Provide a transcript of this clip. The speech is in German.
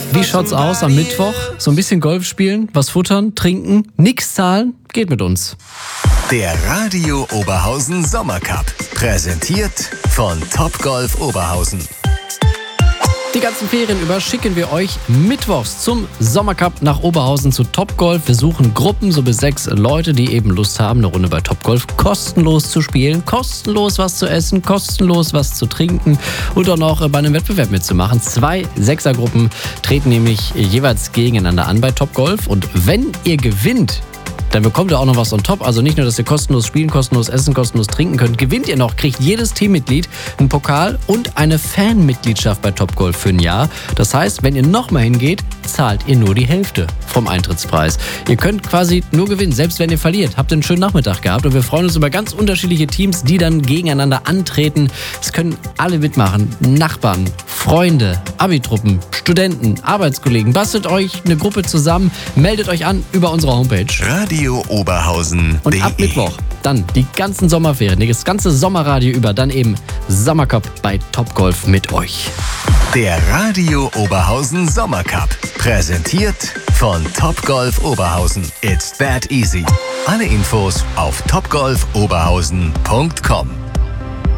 Wie schaut's aus am Mittwoch? So ein bisschen Golf spielen, was futtern, trinken, nix zahlen? Geht mit uns. Der Radio Oberhausen Sommercup. Präsentiert von Topgolf Oberhausen. Die ganzen Ferien über schicken wir euch mittwochs zum Sommercup nach Oberhausen zu Topgolf. Wir suchen Gruppen, so bis 6 Leute, die eben Lust haben, eine Runde bei Topgolf kostenlos zu spielen, kostenlos was zu essen, kostenlos was zu trinken und auch noch bei einem Wettbewerb mitzumachen. 2 Sechsergruppen treten nämlich jeweils gegeneinander an bei Topgolf. Und wenn ihr gewinnt, dann bekommt ihr auch noch was on top. Also nicht nur, dass ihr kostenlos spielen, kostenlos essen, kostenlos trinken könnt. Gewinnt ihr noch, kriegt jedes Teammitglied einen Pokal und eine Fanmitgliedschaft bei Topgolf für ein Jahr. Das heißt, wenn ihr nochmal hingeht, zahlt ihr nur die Hälfte vom Eintrittspreis. Ihr könnt quasi nur gewinnen, selbst wenn ihr verliert. Habt einen schönen Nachmittag gehabt und wir freuen uns über ganz unterschiedliche Teams, die dann gegeneinander antreten. Es können alle mitmachen. Nachbarn, Freunde, Abitruppen, Studenten, Arbeitskollegen. Bastelt euch eine Gruppe zusammen, meldet euch an über unsere Homepage. Radio Oberhausen. Und ab Mittwoch dann die ganzen Sommerferien, das ganze Sommerradio über, dann eben Sommercup bei Topgolf mit euch. Der Radio Oberhausen Sommercup. Präsentiert von Topgolf Oberhausen. It's that easy. Alle Infos auf topgolfoberhausen.com.